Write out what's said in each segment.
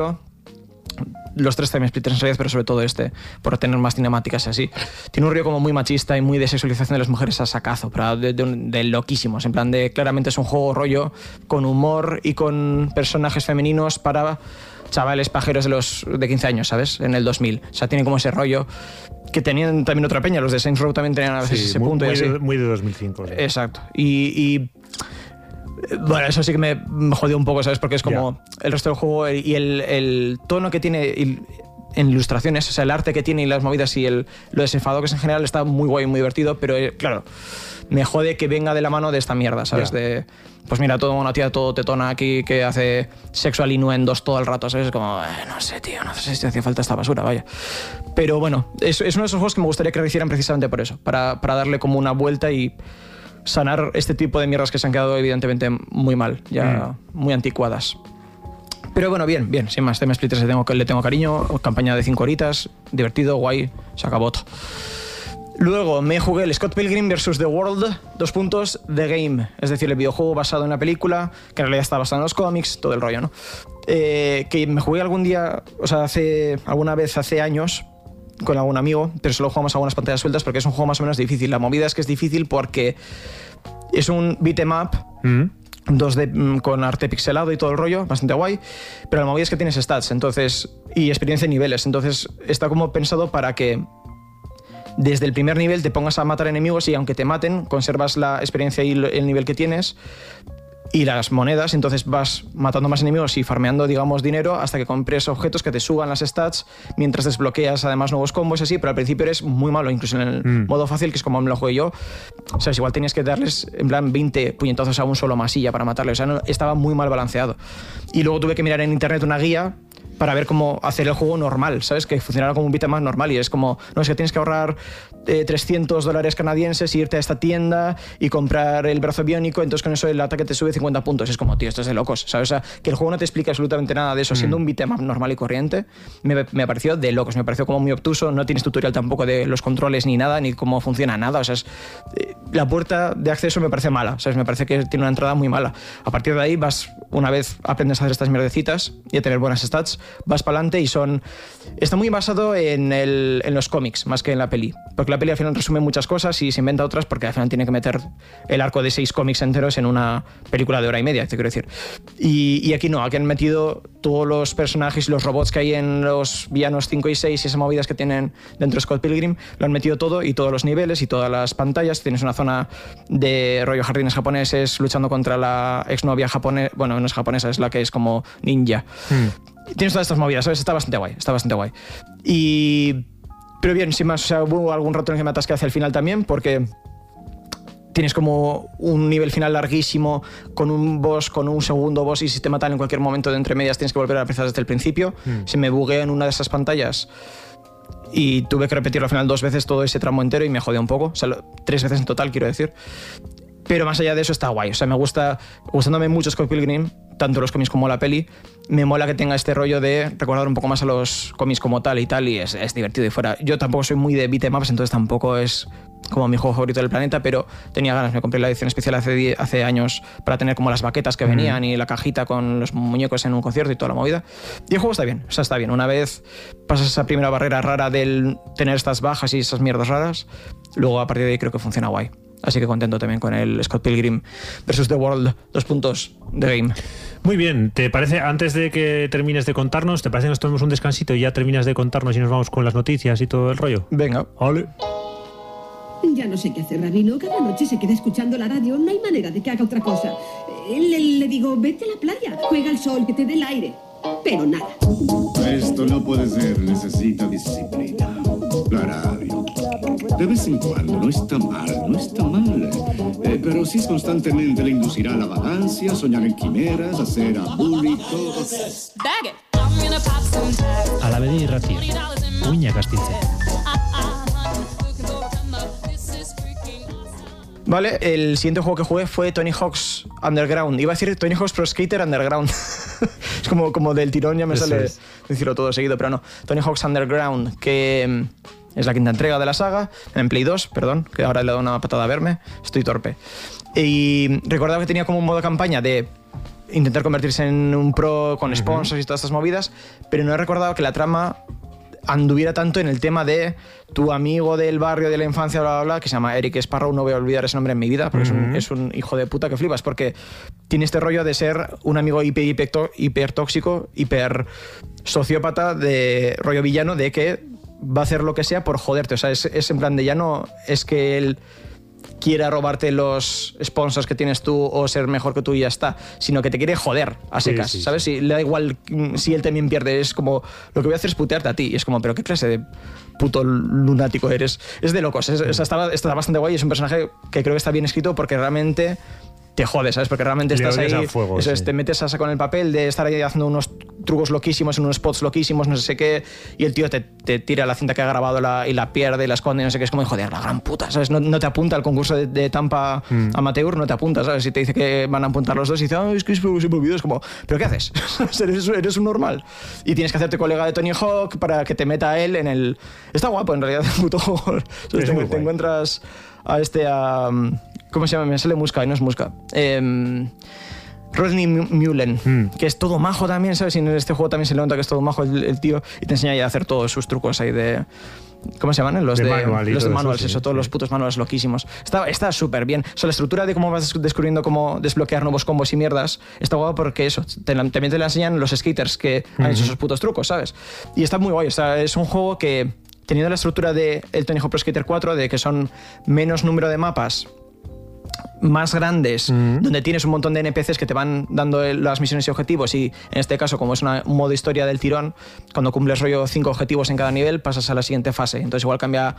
los 3 Time Splitters en realidad, pero sobre todo por tener más cinemáticas y así. Tiene un rollo como muy machista y muy de sexualización de las mujeres a sacazo, pero de loquísimos. En plan de, claramente es un juego rollo con humor y con personajes femeninos para chavales pajeros de 15 años, ¿sabes? En el 2000. O sea, tiene como ese rollo que tenían también otra peña. Los de Saints Row también tenían a veces ese punto. Muy de 2005. Sí. Exacto. Y bueno, eso sí que me jodió un poco, ¿sabes? Porque es como el resto del juego y el tono que tiene en ilustraciones, o sea, el arte que tiene y las movidas y lo desenfadado que es en general está muy guay, muy divertido, pero claro, me jode que venga de la mano de esta mierda, ¿sabes? De, pues mira, una tía todo tetona aquí que hace sexual innuendos todo el rato, ¿sabes? Es como, no sé, tío, no sé si hacía falta esta basura, vaya. Pero bueno, es uno de esos juegos que me gustaría que lo hicieran precisamente por eso, para darle como una vuelta y sanar este tipo de mierdas que se han quedado evidentemente muy mal, ya muy anticuadas. Pero bueno, bien, sin más. Time Splitters le tengo cariño, campaña de 5 horitas, divertido, guay, se acabó todo. Luego me jugué el Scott Pilgrim vs. The World, The Game, es decir, el videojuego basado en la película, que en realidad está basado en los cómics, todo el rollo, ¿no? Que me jugué algún día, o sea, alguna vez hace años, con algún amigo, pero solo jugamos algunas pantallas sueltas porque es un juego más o menos difícil. La movida es que es difícil porque es un beat'em up 2D con arte pixelado y todo el rollo, bastante guay, pero la movida es que tienes stats, entonces, y experiencia en niveles, entonces está como pensado para que desde el primer nivel te pongas a matar enemigos y aunque te maten, conservas la experiencia y el nivel que tienes y las monedas, entonces vas matando más enemigos y farmeando, digamos, dinero hasta que compres objetos que te suban las stats mientras desbloqueas además nuevos combos y así, pero al principio eres muy malo, incluso en el modo fácil, que es como me lo jugué yo. O sea, igual tenías que darles en plan 20 puñetazos a un solo masilla para matarle, o sea, estaba muy mal balanceado. Y luego tuve que mirar en internet una guía para ver cómo hacer el juego normal, ¿sabes? Que funcionara como un beat'em up normal y es como, no, es que tienes que ahorrar $300 canadienses y irte a esta tienda y comprar el brazo biónico, entonces con eso el ataque te sube 50 puntos. Es como, tío, esto es de locos, ¿sabes? O sea, que el juego no te explica absolutamente nada de eso, siendo un beat'em up normal y corriente, me pareció de locos, me pareció como muy obtuso, no tienes tutorial tampoco de los controles ni nada, ni cómo funciona nada, o sea, la puerta de acceso me parece mala, ¿sabes? Me parece que tiene una entrada muy mala. A partir de ahí una vez aprendes a hacer estas mierdecitas y a tener buenas stats, vas para adelante y está muy basado en los cómics más que en la peli, porque la peli al final resume muchas cosas y se inventa otras porque al final tiene que meter el arco de 6 cómics enteros en una película de hora y media, te quiero decir. Y aquí no, aquí han metido todos los personajes y los robots que hay en los villanos 5 y 6 y esas movidas que tienen dentro de Scott Pilgrim, lo han metido todo y todos los niveles y todas las pantallas. Tienes una zona de rollo jardines japoneses luchando contra la exnovia japonesa, bueno, no es japonesa, es la que es como ninja. Tienes todas estas movidas, ¿sabes? Está bastante guay. Pero bien, sin más, o sea, hubo algún rato en el que me atasqué hacia el final también, porque tienes como un nivel final larguísimo con un boss, con un segundo boss, y si te matan en cualquier momento de entre medias tienes que volver a empezar desde el principio. Se me bugueó en una de esas pantallas y tuve que repetirlo al final 2 veces todo ese tramo entero y me jodió un poco, o sea, 3 veces en total, quiero decir. Pero más allá de eso está guay, o sea, gustándome mucho Scott Pilgrim, tanto los cómics como la peli, me mola que tenga este rollo de recordar un poco más a los cómics como tal y es divertido y fuera. Yo tampoco soy muy de beat'em ups, entonces tampoco es como mi juego favorito del planeta, pero tenía ganas, me compré la edición especial hace años para tener como las baquetas que venían y la cajita con los muñecos en un concierto y toda la movida. Y el juego está bien, o sea, está bien. Una vez pasas esa primera barrera rara del tener estas bajas y esas mierdas raras, luego a partir de ahí creo que funciona guay. Así que contento también con el Scott Pilgrim vs. The World, The Game. Muy bien, ¿te parece, antes de que termines de contarnos, te parece que nos tomemos un descansito y ya terminas de contarnos y nos vamos con las noticias y todo el rollo? Venga. Vale. Ya no sé qué hacer, Rabino. Cada noche se queda escuchando la radio. No hay manera de que haga otra cosa. Le digo, vete a la playa, juega al sol, que te dé el aire. Pero nada. Esto no puede ser, necesita disciplina. La radio. De vez en cuando, no está mal. Pero si es constantemente, le inducirá a la vagancia, soñar en quimeras, hacer abúlicos. A la bedi irratia, uinak astintzen. Vale, el siguiente juego que jugué fue Tony Hawk's Underground. Iba a decir Tony Hawk's Pro Skater Underground. Es como del tirón ya me eso sale decirlo todo seguido, pero no. Tony Hawk's Underground, que es la 5ª entrega de la saga, en Play 2, perdón, que ahora le he dado una patada a verme, estoy torpe. Y recordaba que tenía como un modo campaña de intentar convertirse en un pro con sponsors y todas estas movidas, pero no he recordado que la trama anduviera tanto en el tema de tu amigo del barrio de la infancia, bla, bla, bla, que se llama Eric Sparrow. No voy a olvidar ese nombre en mi vida, porque es un hijo de puta que flipas, porque tiene este rollo de ser un amigo hiper tóxico, hiper sociópata, de rollo villano, de que va a hacer lo que sea por joderte. O sea, es en plan de ya no es que él quiera robarte los sponsors que tienes tú o ser mejor que tú y ya está, sino que te quiere joder a secas, ¿sabes? Sí. Y le da igual si él también pierde, es como, lo que voy a hacer es putearte a ti, y es como, pero ¿qué clase de puto lunático eres? Es de locos, está bastante guay, es un personaje que creo que está bien escrito porque realmente te jodes, ¿sabes? Porque realmente estás ahí, fuego, te metes a saco en el papel de estar ahí haciendo unos trucos loquísimos, en unos spots loquísimos, no sé qué, y el tío te tira la cinta que ha grabado y la pierde y la esconde, y no sé qué, es como, joder, la gran puta, ¿sabes? No te apunta al concurso de Tampa amateur, no te apunta, ¿sabes? Si te dice que van a apuntar los dos y dice, es que se me olvidó, es como, ¿pero qué haces? eres un normal. Y tienes que hacerte colega de Tony Hawk para que te meta a él en el... Está guapo, en realidad, el puto juego. Te encuentras a ¿cómo se llama? Me sale Muska y no es Muska. Rodney Mullen, que es todo majo también, ¿sabes? Y en este juego también se le nota que es todo majo el tío, y te enseña ya a hacer todos sus trucos ahí de... ¿Cómo se llaman? Los de manuals, eso, todos los putos manuals loquísimos. Está súper bien. O sea, la estructura de cómo vas descubriendo cómo desbloquear nuevos combos y mierdas está guapo porque eso, también te la enseñan los skaters que han hecho esos putos trucos, ¿sabes? Y está muy guay. O sea, es un juego que, teniendo la estructura de el Tony Hawk Pro Skater 4, de que son menos número de mapas, más grandes, donde tienes un montón de NPCs que te van dando las misiones y objetivos, y en este caso, como es un modo historia del tirón, cuando cumples rollo 5 objetivos en cada nivel, pasas a la siguiente fase. Entonces igual cambia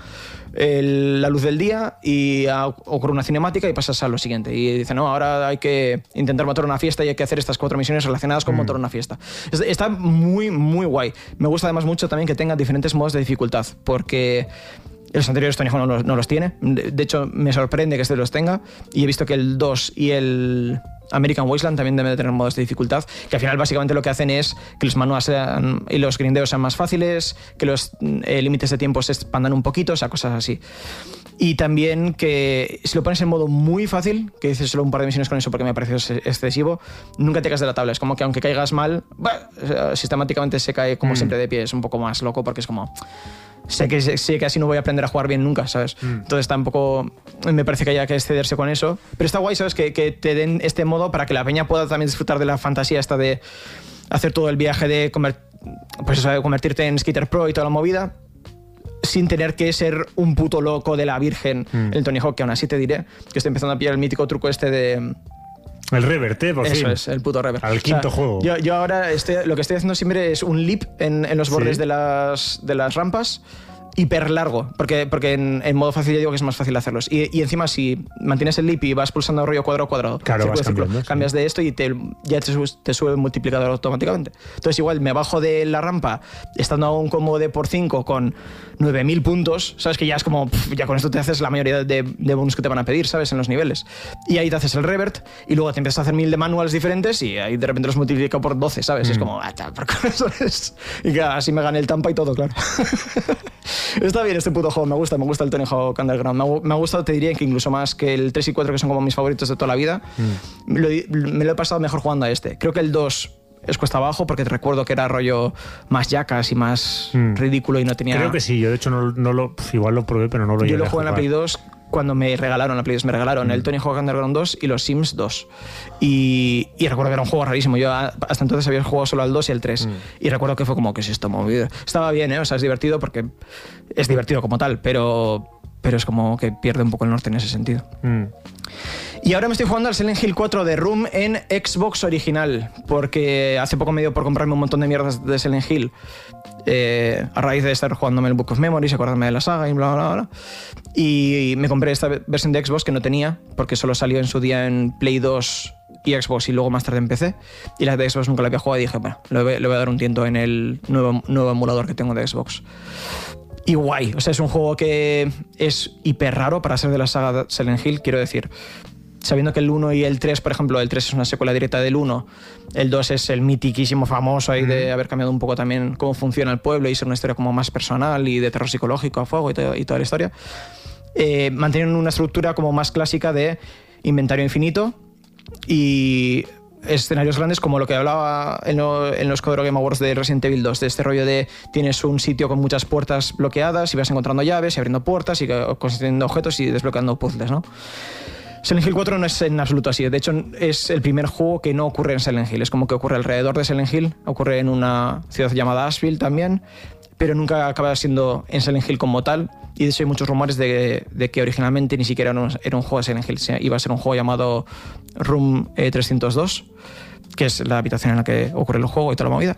la luz del día y ocurre una cinemática y pasas a lo siguiente. Y dice, no, ahora hay que intentar montar una fiesta y hay que hacer estas 4 misiones relacionadas con montar una fiesta. Está muy, muy guay. Me gusta además mucho también que tenga diferentes modos de dificultad, porque los anteriores Tony Hawk no los tiene. De hecho, me sorprende que este los tenga. Y he visto que el 2 y el American Wasteland también deben de tener modos de dificultad, que al final básicamente lo que hacen es que los manuales y los grindeos sean más fáciles, que los límites de tiempo se expandan un poquito, o sea, cosas así. Y también que si lo pones en modo muy fácil, que dices solo un par de misiones con eso porque me pareció excesivo, nunca te caes de la tabla. Es como que aunque caigas mal, sistemáticamente se cae como siempre de pie. Es un poco más loco porque es como... Sé que así no voy a aprender a jugar bien nunca, ¿sabes? Entonces tampoco me parece que haya que excederse con eso. Pero está guay, ¿sabes? Que te den este modo para que la peña pueda también disfrutar de la fantasía esta de hacer todo el viaje de convertirte en Skater Pro y toda la movida, sin tener que ser un puto loco de la virgen, el Tony Hawk, que aún así te diré que estoy empezando a pillar el mítico truco este de... El revert, por fin. Eso es, el puto revert. Al quinto juego. Yo ahora lo que estoy haciendo siempre es un leap en los bordes de las rampas, hiper largo, porque en modo fácil ya digo que es más fácil hacerlos. Y encima, si mantienes el leap y vas pulsando rollo cuadrado, claro, vas cambiando, cambias de esto y ya te sube el multiplicador automáticamente. Entonces igual me bajo de la rampa estando a un combo de por 5 con 9000 puntos, sabes que ya es como, ya con esto te haces la mayoría de bonus que te van a pedir, sabes, en los niveles. Y ahí te haces el revert y luego te empiezas a hacer 1000 de manuals diferentes y ahí de repente los multiplica por 12, sabes. Y es como, eso es... Y claro, así me gané el Tampa y todo, claro. Está bien este puto juego, me gusta el Tony Hawk Underground. Me ha gustado, te diría que incluso más que el 3 y 4, que son como mis favoritos de toda la vida. Me lo he pasado mejor jugando a este. Creo que el 2 es cuesta abajo porque te recuerdo que era rollo más yacas y más ridículo y no tenía... Creo que sí, yo de hecho igual lo probé, pero no lo llegué a jugar. Yo lo jugué en la Play 2 cuando me regalaron la Play 2. Me regalaron el Tony Hawk Underground 2 y los Sims 2. Y recuerdo que era un juego rarísimo. Yo hasta entonces había jugado solo al 2 y al 3. Y recuerdo que fue como, ¿qué es esto movido? Estaba bien, o sea, es divertido porque es divertido como tal, pero es como que pierde un poco el norte en ese sentido. Y ahora me estoy jugando al Silent Hill 4 de Room en Xbox original, porque hace poco me dio por comprarme un montón de mierdas de Silent Hill, a raíz de estar jugándome el Book of Memories, acordarme de la saga y bla, bla, bla. Y me compré esta versión de Xbox que no tenía, porque solo salió en su día en Play 2 y Xbox y luego más tarde en PC. Y la de Xbox nunca la había jugado y dije, bueno, le voy a dar un tiento en el nuevo emulador que tengo de Xbox. Y guay, o sea, es un juego que es hiper raro para ser de la saga Silent Hill, quiero decir. Sabiendo que el 1 y el 3, por ejemplo, el 3 es una secuela directa del 1, el 2 es el mitiquísimo famoso ahí de haber cambiado un poco también cómo funciona el pueblo y ser una historia como más personal y de terror psicológico a fuego y toda la historia. Mantienen una estructura como más clásica de inventario infinito y escenarios grandes como lo que hablaba en los Codero Game Awards de Resident Evil 2, de este rollo de tienes un sitio con muchas puertas bloqueadas y vas encontrando llaves y abriendo puertas y consiguiendo objetos y desbloqueando puzzles, ¿no? Silent Hill 4 no es en absoluto así. De hecho, es el primer juego que no ocurre en Silent Hill. Es como que ocurre alrededor de Silent Hill, ocurre en una ciudad llamada Asheville también, pero nunca acaba siendo en Silent Hill como tal. Y de hecho hay muchos rumores de que originalmente ni siquiera era un juego de Silent Hill. Iba a ser un juego llamado Room 302, que es la habitación en la que ocurre el juego y toda la movida.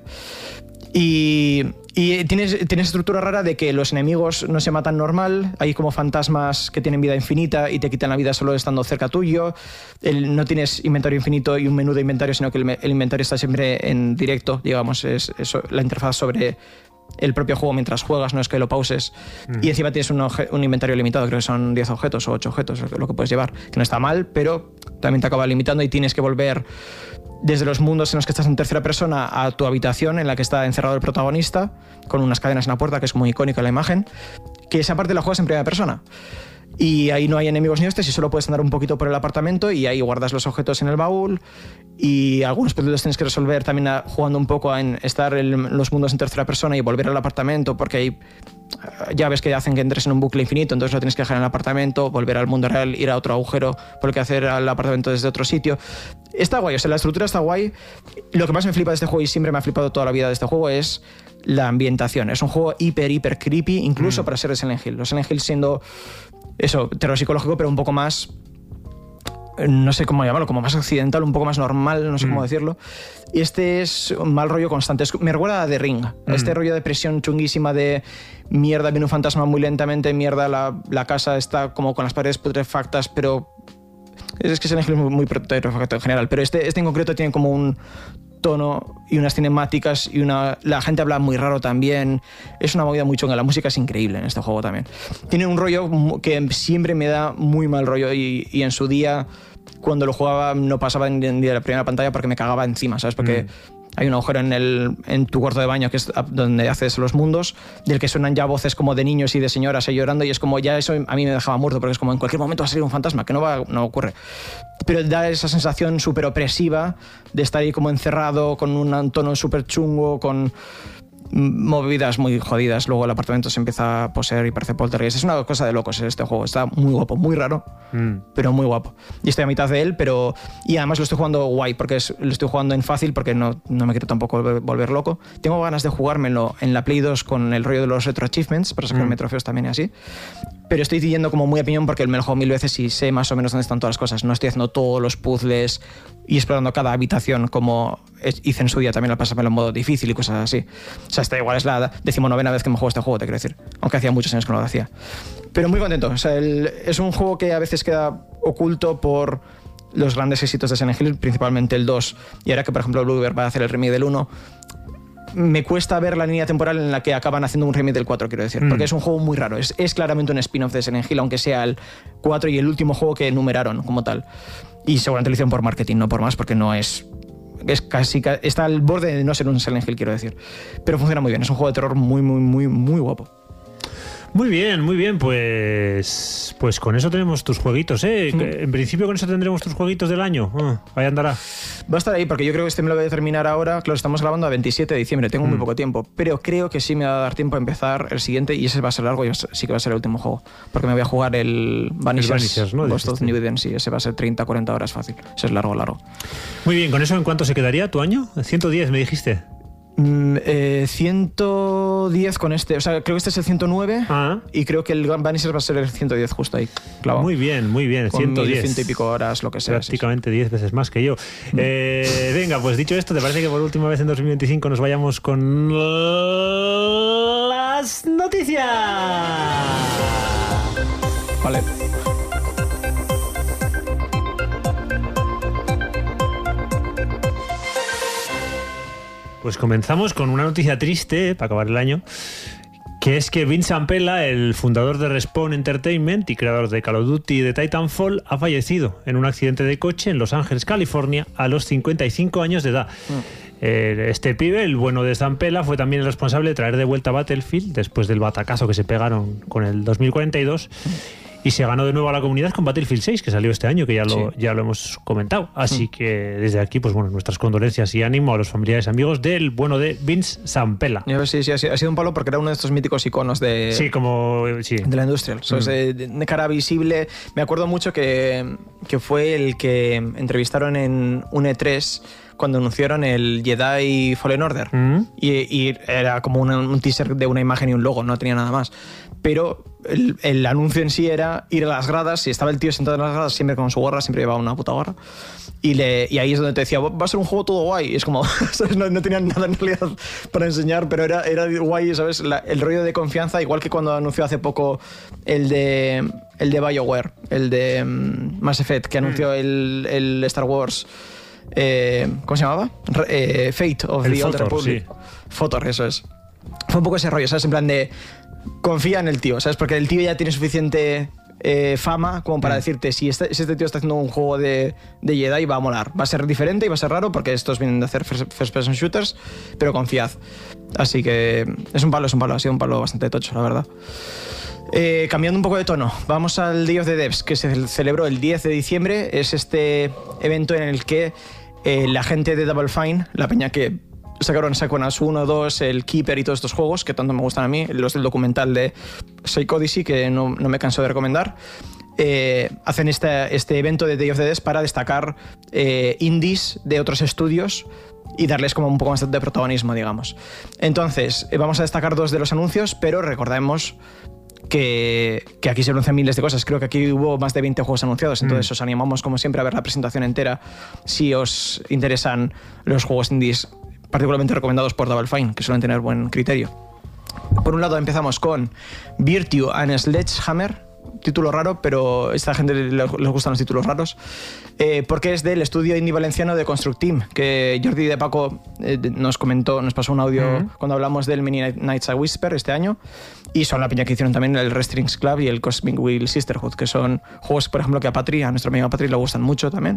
Y tienes estructura rara de que los enemigos no se matan normal, hay como fantasmas que tienen vida infinita y te quitan la vida solo estando cerca tuyo, no tienes inventario infinito y un menú de inventario, sino que el inventario está siempre en directo, digamos, es la interfaz sobre el propio juego mientras juegas, no es que lo pauses. Y encima tienes un inventario limitado, creo que son 10 objetos o 8 objetos lo que puedes llevar, que no está mal, pero también te acaba limitando y tienes que volver desde los mundos en los que estás en tercera persona a tu habitación en la que está encerrado el protagonista, con unas cadenas en la puerta, que es muy icónica la imagen, que esa parte la juegas en primera persona. Y ahí no hay enemigos ni hostias y solo puedes andar un poquito por el apartamento y ahí guardas los objetos en el baúl y algunos puzzles tienes que resolver también jugando un poco en estar en los mundos en tercera persona y volver al apartamento, porque hay llaves que hacen que entres en un bucle infinito, entonces lo tienes que dejar en el apartamento, volver al mundo real, ir a otro agujero por el que hacer al apartamento desde otro sitio. Está guay, o sea, la estructura está guay. Lo que más me flipa de este juego, y siempre me ha flipado toda la vida de este juego, es la ambientación. Es un juego hiper creepy, incluso para ser de Silent Hill. Los Silent Hill siendo eso, terror psicológico, pero un poco más, no sé cómo llamarlo, como más occidental, un poco más normal, no sé cómo decirlo. Y este es un mal rollo constante. Me recuerda a The Ring. Este rollo de presión chunguísima de mierda, viene un fantasma muy lentamente, mierda, la casa está como con las paredes putrefactas, pero es que Silent Hill es muy putrefacto en general. Pero este en concreto tiene como un tono y unas cinemáticas y la gente habla muy raro también. Es una movida muy chunga. La música es increíble en este juego también. Tiene un rollo que siempre me da muy mal rollo y en su día, cuando lo jugaba, no pasaba ni de la primera pantalla porque me cagaba encima, ¿sabes? Porque hay un agujero en tu cuarto de baño, que es donde haces los mundos, del que suenan ya voces como de niños y de señoras ahí llorando, y es como ya eso a mí me dejaba muerto, porque es como en cualquier momento va a salir un fantasma, que no ocurre. Pero da esa sensación súper opresiva de estar ahí como encerrado, con un tono súper chungo, con movidas muy jodidas. Luego el apartamento se empieza a poseer y parece poltergeist. Es una cosa de locos este juego. Está muy guapo, muy raro, pero muy guapo. Y estoy a mitad de él, y además lo estoy jugando guay, porque lo estoy jugando en fácil, porque no me quiero tampoco volver loco. Tengo ganas de jugármelo en la Play 2 con el rollo de los retro achievements, para sacarme trofeos también y así. Pero estoy yendo como muy a piñón porque me lo juego 1000 veces y sé más o menos dónde están todas las cosas. No estoy haciendo todos los puzzles y explorando cada habitación como hice en su día también al pasármelo en modo difícil y cosas así. O sea, está igual, es la 19ª vez que me juego este juego, te quiero decir. Aunque hacía muchos años que no lo hacía. Pero muy contento. O sea, es un juego que a veces queda oculto por los grandes éxitos de Silent Hill, principalmente el 2. Y ahora que, por ejemplo, Bluebird va a hacer el remake del 1, me cuesta ver la línea temporal en la que acaban haciendo un remake del 4, quiero decir, porque es un juego muy raro. Es claramente un spin-off de Silent Hill, aunque sea el 4 y el último juego que numeraron como tal. Y seguramente lo hicieron por marketing, no por más, porque no es casi, está al borde de no ser un Silent Hill, quiero decir. Pero funciona muy bien, es un juego de terror muy guapo. Muy bien, pues con eso tenemos tus jueguitos, ¿eh? En principio con eso tendremos tus jueguitos del año. Ahí andará. Va a estar ahí, porque yo creo que me lo voy a terminar ahora. Claro, estamos grabando a 27 de diciembre, tengo muy poco tiempo, pero creo que sí me va a dar tiempo a empezar el siguiente, y ese va a ser largo y sí que va a ser el último juego, porque me voy a jugar el Vanishers, ¿no? Ghost of New Eden, sí, ese va a ser 30-40 horas fácil. Ese es largo. Muy bien, ¿con eso en cuánto se quedaría tu año? 110 me dijiste. 110 con este, o sea, creo que este es el 109 y creo que el Vanishers va a ser el 110 justo ahí, claro. Muy bien, con 110. 100 y pico horas, lo que sea. Prácticamente 10 veces más que yo. Venga, pues dicho esto, ¿te parece que por última vez en 2025 nos vayamos con las noticias? Vale. Pues comenzamos con una noticia triste para acabar el año, que es que Vince Zampella, el fundador de Respawn Entertainment y creador de Call of Duty y de Titanfall, ha fallecido en un accidente de coche en Los Ángeles, California, a los 55 años de edad. Este pibe, el bueno de Zampella, fue también el responsable de traer de vuelta a Battlefield después del batacazo que se pegaron con el 2042. Y se ganó de nuevo a la comunidad con Battlefield 6, que salió este año, que ya lo hemos comentado. Así que desde aquí, pues bueno, nuestras condolencias y ánimo a los familiares y amigos del bueno de Vince Zampella. Sí, ha sido un palo porque era uno de estos míticos iconos de la industria. De cara visible. Me acuerdo mucho que fue el que entrevistaron en un E3 cuando anunciaron el Jedi Fallen Order. Y era como un teaser de una imagen y un logo, no tenía nada más. Pero el anuncio en sí era ir a las gradas, y estaba el tío sentado en las gradas siempre con su gorra, siempre llevaba una puta gorra. Y ahí es donde te decía, va a ser un juego todo guay. Y es como, ¿sabes? No tenían nada en realidad para enseñar, pero era guay, ¿sabes? El rollo de confianza, igual que cuando anunció hace poco el de BioWare, el de Mass Effect, que anunció el Star Wars. ¿Cómo se llamaba? Fate of the Old Republic. Fotor, eso es. Fue un poco ese rollo, ¿sabes? En plan de confía en el tío, ¿sabes? Porque el tío ya tiene suficiente fama como para decirte, si este tío está haciendo un juego de Jedi, va a molar. Va a ser diferente y va a ser raro porque estos vienen de hacer first person shooters, pero confiad. Así que es un palo, ha sido un palo bastante tocho, la verdad. Cambiando un poco de tono, vamos al Day of the Devs, que se celebró el 10 de diciembre. Es este evento en el que la gente de Double Fine, la peña que sacaron Psychonauts 1, 2, el Keeper y todos estos juegos que tanto me gustan a mí, los del documental de Psycho Odyssey, que no me canso de recomendar, hacen este evento de Day of the Devs para destacar indies de otros estudios y darles como un poco más de protagonismo, digamos. Entonces, vamos a destacar 2 de los anuncios, pero recordemos que aquí se anuncian miles de cosas. Creo que aquí hubo más de 20 juegos anunciados, entonces os animamos como siempre a ver la presentación entera si os interesan los juegos indies particularmente recomendados por Double Fine, que suelen tener buen criterio. Por un lado empezamos con Virtue and Sledgehammer, título raro, pero a esta gente les gustan los títulos raros, porque es del estudio indie valenciano de Construct Team, que Jordi de Paco nos pasó un audio cuando hablamos del Many Nights a Whisper este año, y son la peña que hicieron también el Restrings Club y el Cosmic Wheel Sisterhood, que son juegos, por ejemplo, que a nuestra amiga Patri, le gustan mucho también.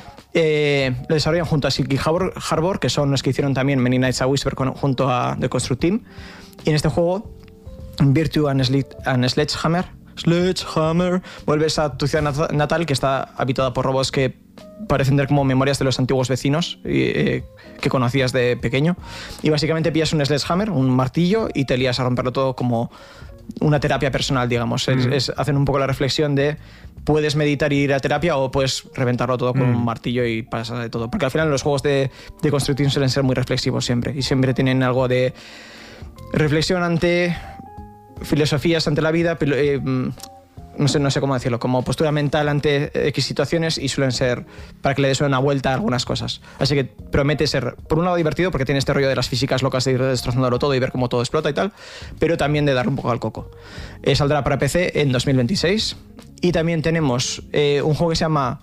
Lo desarrollan junto a Silky Harbor, que son los que hicieron también Many Nights a Whisper junto a The Construct Team. Y en este juego, Virtue and Sledgehammer, vuelves a tu ciudad natal, que está habitada por robots que parecen tener como memorias de los antiguos vecinos que conocías de pequeño, y básicamente pillas un sledgehammer, un martillo, y te lías a romperlo todo como una terapia personal, digamos. Hacen un poco la reflexión de puedes meditar y ir a terapia, o puedes reventarlo todo con un martillo y pasar de todo, porque al final los juegos de construcción suelen ser muy reflexivos siempre, y siempre tienen algo de reflexión ante filosofías ante la vida, no sé cómo decirlo, como postura mental ante X situaciones, y suelen ser para que le des una vuelta a algunas cosas. Así que promete ser, por un lado, divertido, porque tiene este rollo de las físicas locas de ir destrozándolo todo y ver cómo todo explota y tal, pero también de darle un poco al coco. Saldrá para PC en 2026. Y también tenemos un juego que se llama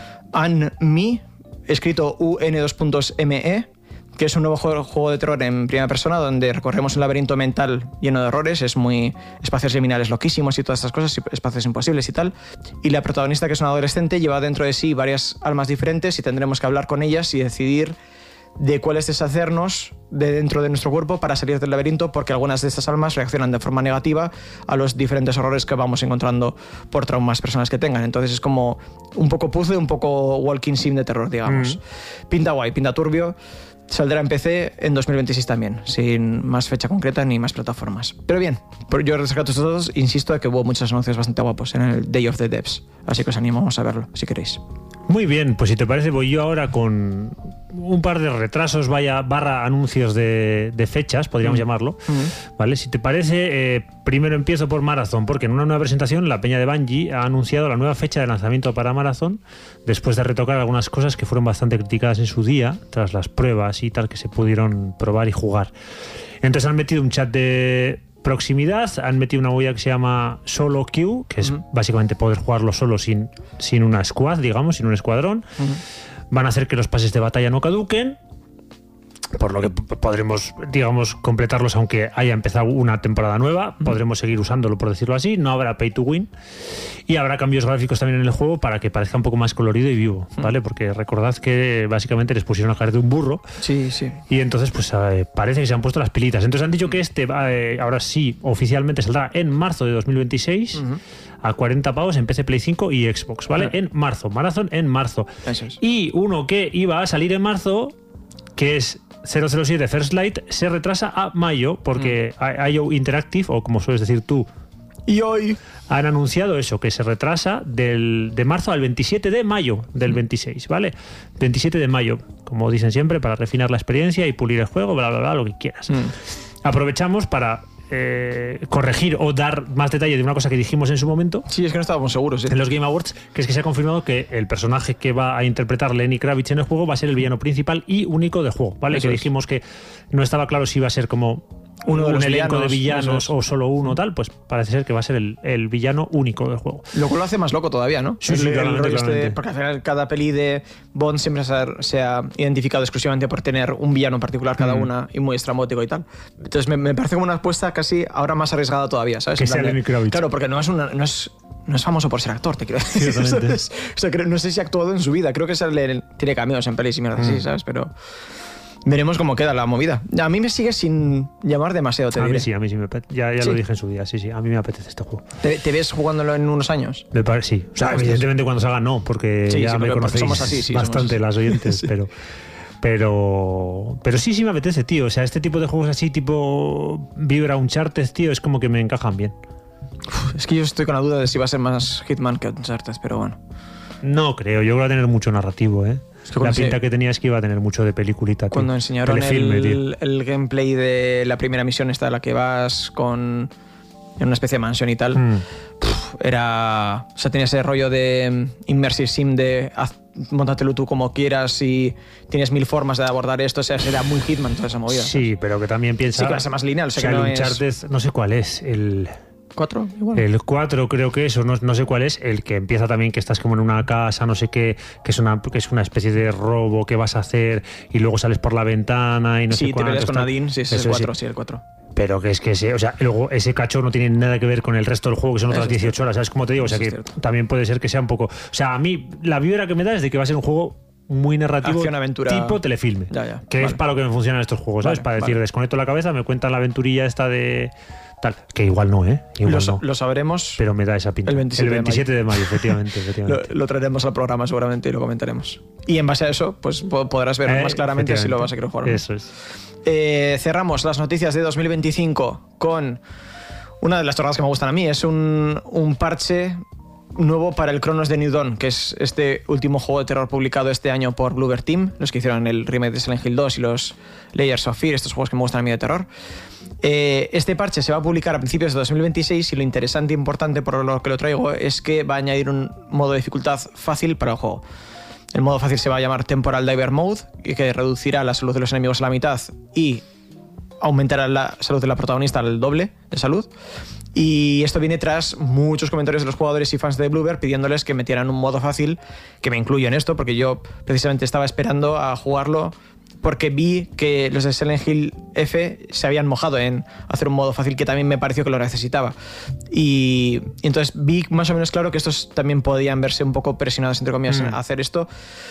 Unme, escrito UN2.me, que es un nuevo juego de terror en primera persona donde recorremos un laberinto mental lleno de errores, espacios liminales loquísimos y todas estas cosas, espacios imposibles y tal. Y la protagonista, que es una adolescente, lleva dentro de sí varias almas diferentes y tendremos que hablar con ellas y decidir de cuáles deshacernos de dentro de nuestro cuerpo para salir del laberinto, porque algunas de estas almas reaccionan de forma negativa a los diferentes horrores que vamos encontrando por traumas personales que tengan. Entonces es como un poco puzzle, un poco walking sim de terror, digamos. Pinta guay, pinta turbio. Saldrá en PC en 2026 también, sin más fecha concreta ni más plataformas. Pero bien, yo rescato estos dos, insisto, de que hubo muchos anuncios bastante guapos en el Day of the Devs, así que os animamos a verlo, si queréis. Muy bien, pues si te parece voy yo ahora con un par de retrasos barra anuncios de fechas, podríamos llamarlo. ¿Vale? Si te parece, primero empiezo por Marathon, porque en una nueva presentación la peña de Bungie ha anunciado la nueva fecha de lanzamiento para Marathon, después de retocar algunas cosas que fueron bastante criticadas en su día, tras las pruebas y tal que se pudieron probar y jugar. Entonces han metido un chat de proximidad, han metido una movida que se llama Solo Queue, que es básicamente poder jugarlo solo sin una squad, digamos, sin un escuadrón. Van a hacer que los pases de batalla no caduquen. por lo que podremos, digamos, completarlos aunque haya empezado una temporada nueva. Podremos seguir usándolo, por decirlo así. No habrá pay to win y habrá cambios gráficos también en el juego para que parezca un poco más colorido y vivo, ¿vale? Porque recordad que básicamente les pusieron a caer de un burro. Sí. Y entonces pues parece que se han puesto las pilitas. Entonces han dicho que ahora sí oficialmente saldrá en marzo de 2026 a 40 pavos en PC, Play 5 y Xbox, ¿vale? En marzo, Marathon en marzo. Eso es. Y uno que iba a salir en marzo, que es 007 First Light, se retrasa a mayo porque IO Interactive, o como sueles decir tú, y hoy han anunciado eso, que se retrasa de marzo al 27 de mayo del 26, ¿vale? 27 de mayo, como dicen siempre, para refinar la experiencia y pulir el juego, bla, bla, bla, lo que quieras. Aprovechamos para corregir o dar más detalle de una cosa que dijimos en su momento. Sí, es que no estábamos seguros. En los Game Awards, que es que se ha confirmado que el personaje que va a interpretar Lenny Kravitz en el juego va a ser el villano principal y único del juego, ¿vale? Eso que es. dijimos que no estaba claro si iba a ser como Uno de los elenco de villanos, villanos eso es. o solo uno tal, pues parece ser que va a ser el villano único del juego. Lo cual lo hace más loco todavía, ¿no? Sí, El claramente, rollo claramente. porque al final cada peli de Bond siempre se ha identificado exclusivamente por tener un villano en particular cada una y muy estrambótico y tal. Entonces me parece como una apuesta casi ahora más arriesgada todavía, ¿sabes? Que En plan sea de- Lenny Kravitz. Claro, porque no es famoso por ser actor, te quiero decir. Ciertamente. ¿Sabes? O sea, no sé si ha actuado en su vida. Creo que tiene cameos en pelis y mierda así, ¿sabes? Pero veremos cómo queda la movida. A mí me sigue sin llamar demasiado, te A diré. mí sí me apetece. Ya ¿Sí? lo dije en su día, sí, a mí me apetece este juego. ¿Te ves jugándolo en unos años? Me parece, sí. O sea, Ah, hostias. evidentemente cuando salga no, porque Sí, ya sí, me porque conocéis somos así, sí, bastante somos así. las oyentes, Sí. pero sí me apetece, tío. O sea, este tipo de juegos así, tipo Vibra, Uncharted, tío, es como que me encajan bien. Es que yo estoy con la duda de si va a ser más Hitman que Uncharted, pero bueno. No creo, yo creo que va a tener mucho narrativo, ¿eh? Es que cuando La pinta se- que tenía es que iba a tener mucho de peliculita, tío. Cuando enseñaron Telefilme, tío. el gameplay de la primera misión esta de la que vas en una especie de mansión y tal, era... O sea, tenía ese rollo de immersive sim de móntatelo tú como quieras y tienes 1000 formas de abordar esto. O sea, era muy Hitman toda esa movida. Sí, pero que también piensa... Sí, que va a ser más lineal. O sea, que el no es... Uncharted, no sé cuál es, el 4, igual. El 4 creo que es, o no sé cuál es, el que empieza también que estás como en una casa, no sé qué, que es una especie de robo que vas a hacer y luego sales por la ventana y no sé Sí, te cuánto. peleas con tal. Nadine, sí, ese es Eso el 4, sí, el 4. Pero que es que ese, o sea, luego ese cacho no tiene nada que ver con el resto del juego, que son otras Eso es 18 cierto. horas, ¿sabes cómo te digo? O sea, Eso es que cierto. también puede ser que sea un poco... O sea, a mí la vibra que me da es de que va a ser un juego muy narrativo, Acción-aventura. tipo telefilme. Ya, que es vale. para lo que me funcionan estos juegos, ¿sabes? Vale, Para decir, vale. desconecto la cabeza, me cuentan la aventurilla esta de... Tal, que igual no, ¿eh? Igual no. Lo sabremos. Pero me da esa pinta. El 27 de mayo, efectivamente. Lo traeremos al programa seguramente y lo comentaremos. Y en base a eso, pues podrás ver más claramente si lo vas a querer jugar o no. Eso es. Cerramos las noticias de 2025 con una de las chorradas que me gustan a mí. Es un parche nuevo para el Chronos de New Dawn, que es este último juego de terror publicado este año por Bloober Team, los que hicieron el remake de Silent Hill 2 y los Layers of Fear, estos juegos que me gustan a mí de terror. Este parche se va a publicar a principios de 2026 y lo interesante e importante por lo que lo traigo es que va a añadir un modo de dificultad fácil para el juego. El modo fácil se va a llamar Temporal Diver Mode, que reducirá la salud de los enemigos a la mitad y aumentará la salud de la protagonista al doble de salud. Y esto viene tras muchos comentarios de los jugadores y fans de Bloober pidiéndoles que metieran un modo fácil, que me incluyo en esto, porque yo precisamente estaba esperando a jugarlo porque vi que los de Silent Hill F se habían mojado en hacer un modo fácil que también me pareció que lo necesitaba. Y entonces vi más o menos claro que estos también podían verse un poco presionados, entre comillas, a hacer esto.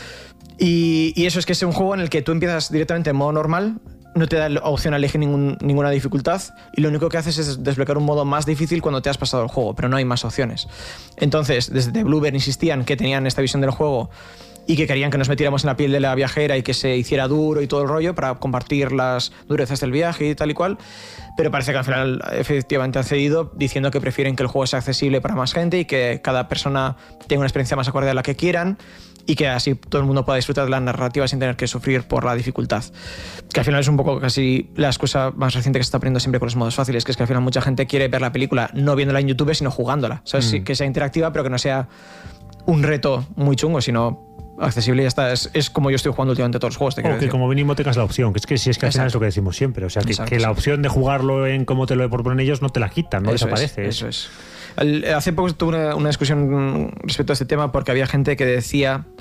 Y eso es que es un juego en el que tú empiezas directamente en modo normal, no te da la opción a elegir ninguna dificultad y lo único que haces es desbloquear un modo más difícil cuando te has pasado el juego, pero no hay más opciones. Entonces, desde Bloober insistían que tenían esta visión del juego y que querían que nos metiéramos en la piel de la viajera y que se hiciera duro y todo el rollo para compartir las durezas del viaje y tal y cual, pero parece que al final efectivamente han cedido diciendo que prefieren que el juego sea accesible para más gente y que cada persona tenga una experiencia más acorde a la que quieran y que así todo el mundo pueda disfrutar de la narrativa sin tener que sufrir por la dificultad. Que al final es un poco casi la excusa más reciente que se está poniendo siempre con los modos fáciles, que es que al final mucha gente quiere ver la película no viéndola en YouTube, sino jugándola. ¿Sabes? Sí, que sea interactiva, pero que no sea un reto muy chungo, sino accesible y ya está. Es como yo estoy jugando últimamente todos los juegos, te quiero O que decir. como mínimo tengas la opción, que es que si es que al final es lo que decimos siempre, o sea, que la opción de jugarlo en cómo te lo proponen ellos no te la quitan, no Eso desaparece. Eso es. Hace poco tuve una discusión respecto a este tema porque había gente que decía,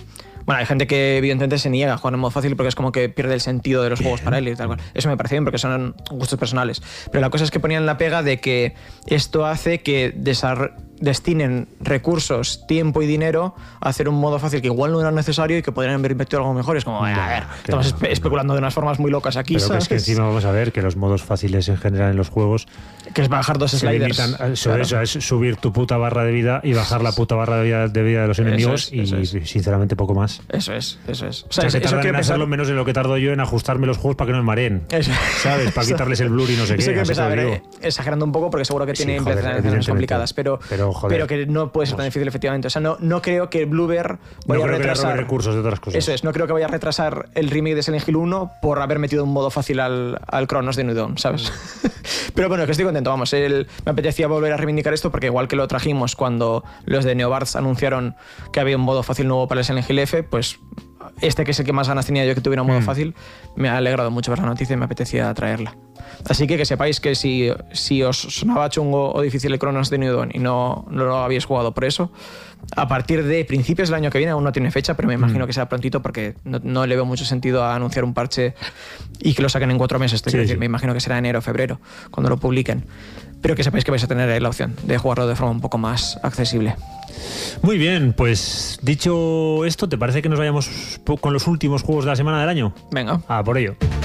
Bueno, hay gente que evidentemente se niega a jugar en modo fácil porque es como que pierde el sentido de los juegos para él y tal cual. Eso me parece bien porque son gustos personales. Pero la cosa es que ponían la pega de que esto hace que destinen recursos, tiempo y dinero a hacer un modo fácil que igual no era necesario y que podrían haber invertido algo mejor. Es como, a ver, estamos especulando de unas formas muy locas aquí. Pero ¿sabes? que es que encima vamos a ver que los modos fáciles en general en los juegos Que es bajar 2 se sliders. limitan Claro. eso, es subir tu puta barra de vida y bajar la puta barra de vida de los enemigos eso es. y sinceramente poco más. Eso es. O O sea, sea, que eso tardan quiero en hacerlo pensar. menos de lo que tardo yo en ajustarme los juegos para que no me mareen. Eso. ¿Sabes? Para quitarles el blur y no sé qué. Eso quiero así te empezar lo a digo. ver, exagerando un poco porque seguro que Sí, tiene joder, implicaciones evidentemente. complicadas, Pero, joder, que no puede ser tan difícil efectivamente. O sea, no creo que Bloober No vaya a creo que le robe retrasar recursos de otras cosas. Eso es, no creo que vaya a retrasar el remake de Silent Hill 1 por haber metido un modo fácil al Cronos de New Dawn, ¿sabes? Pero bueno, que estoy contento, vamos. Me apetecía volver a reivindicar esto porque igual que lo trajimos cuando los de Neobards anunciaron que había un modo fácil nuevo para el Silent Hill F, pues este que es el que más ganas tenía yo que tuviera un modo fácil, me ha alegrado mucho ver la noticia y me apetecía traerla. Así que sepáis que si os sonaba chungo o difícil el Cronos de New Dawn y no lo habéis jugado por eso, a partir de principios del año que viene, aún no tiene fecha, pero me imagino que será prontito porque no le veo mucho sentido a anunciar un parche y que lo saquen en 4 meses. Sí, sí. Me imagino que será enero o febrero cuando lo publiquen. Pero que sepáis que vais a tener la opción de jugarlo de forma un poco más accesible. Muy bien, pues dicho esto, ¿te parece que nos vayamos con los últimos juegos de la semana del año? Venga. Por ello.